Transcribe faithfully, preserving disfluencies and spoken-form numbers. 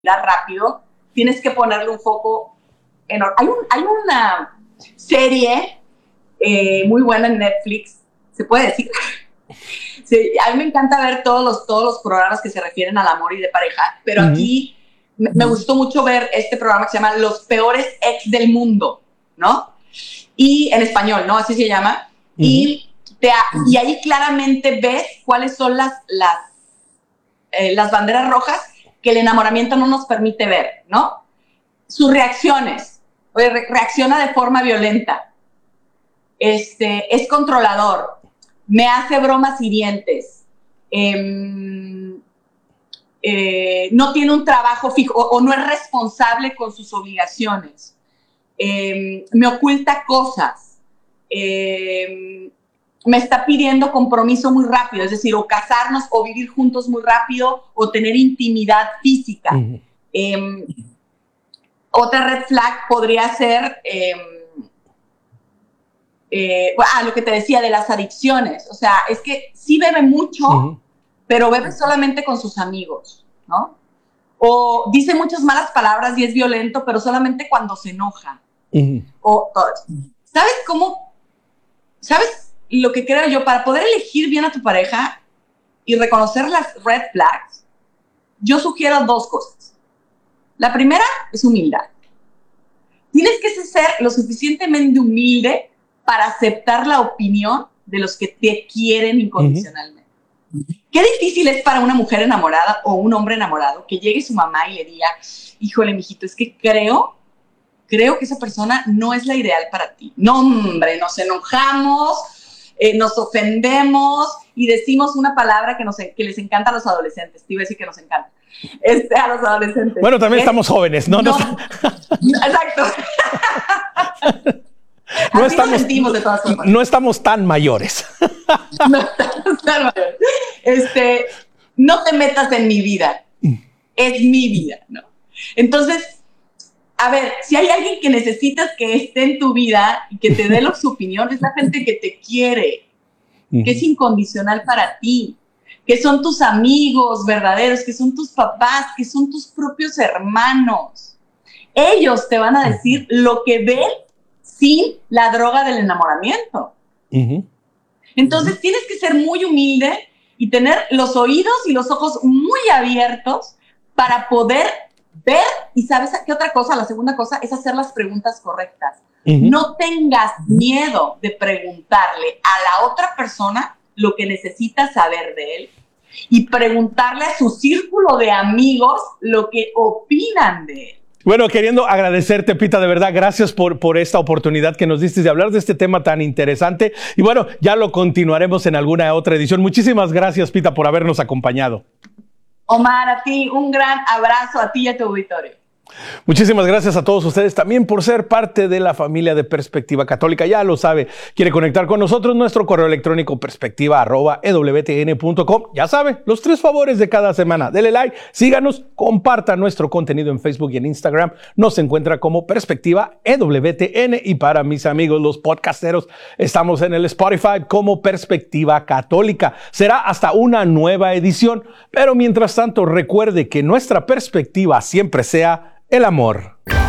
rápido, tienes que ponerle un foco enorme. Hay, un, hay una serie eh, muy buena en Netflix, ¿se puede decir? Sí, a mí me encanta ver todos los, todos los programas que se refieren al amor y de pareja, pero uh-huh. aquí me, me gustó mucho ver este programa que se llama Los Peores Ex del Mundo, ¿no? Y en español, ¿no? Así se llama. Uh-huh. Y, te, y ahí claramente ves cuáles son las, las, eh, las banderas rojas que el enamoramiento no nos permite ver, ¿no? Sus reacciones. Oye, re- reacciona de forma violenta. Este, es controlador. Me hace bromas hirientes. Eh, eh, no tiene un trabajo fijo o, o no es responsable con sus obligaciones. Eh, me oculta cosas. Eh, me está pidiendo compromiso muy rápido, es decir, o casarnos o vivir juntos muy rápido o tener intimidad física. Uh-huh. Eh, otra red flag podría ser eh, eh, ah, lo que te decía de las adicciones. O sea, es que sí bebe mucho, uh-huh. pero bebe solamente con sus amigos, ¿no? O dice muchas malas palabras y es violento, pero solamente cuando se enoja. Uh-huh. O, ¿sabes cómo? ¿Sabes? Lo que creo yo, para poder elegir bien a tu pareja y reconocer las red flags, yo sugiero dos cosas. La primera es humildad. Tienes que ser lo suficientemente humilde para aceptar la opinión de los que te quieren incondicionalmente. Uh-huh. Qué difícil es para una mujer enamorada o un hombre enamorado que llegue su mamá y le diga, híjole, mijito, es que creo, creo que esa persona no es la ideal para ti. No, hombre, nos enojamos, Eh, nos ofendemos y decimos una palabra que, nos, que les encanta a los adolescentes. Te iba a decir que nos encanta. Este, a los adolescentes. Bueno, también es, estamos jóvenes, ¿no? no, no exacto. no, Así estamos, nos sentimos de todas formas. No estamos tan mayores. No estamos tan mayores. Este, no te metas en mi vida. Es mi vida, ¿no? Entonces, a ver, si hay alguien que necesitas que esté en tu vida y que te dé su opinión, es la gente que te quiere, uh-huh. que es incondicional para ti, que son tus amigos verdaderos, que son tus papás, que son tus propios hermanos. Ellos te van a decir uh-huh. lo que ven sin la droga del enamoramiento. Uh-huh. Entonces, uh-huh. tienes que ser muy humilde y tener los oídos y los ojos muy abiertos para poder ver, y ¿sabes qué otra cosa? La segunda cosa es hacer las preguntas correctas. Uh-huh. No tengas miedo de preguntarle a la otra persona lo que necesitas saber de él y preguntarle a su círculo de amigos lo que opinan de él. Bueno, queriendo agradecerte, Pita, de verdad, gracias por, por esta oportunidad que nos diste de hablar de este tema tan interesante. Y bueno, ya lo continuaremos en alguna otra edición. Muchísimas gracias, Pita, por habernos acompañado. Omar, a ti un gran abrazo, a ti y a tu auditorio. Muchísimas gracias a todos ustedes también por ser parte de la familia de Perspectiva Católica. Ya lo sabe, quiere conectar con nosotros, nuestro correo electrónico perspectiva arroba e w t n punto com. Ya sabe, los tres favores de cada semana. Dele like, síganos, comparta nuestro contenido en Facebook y en Instagram. Nos encuentra como Perspectiva E W T N. Y para mis amigos, los podcasteros, estamos en el Spotify como Perspectiva Católica. Será hasta una nueva edición. Pero mientras tanto, recuerde que nuestra perspectiva siempre sea el amor.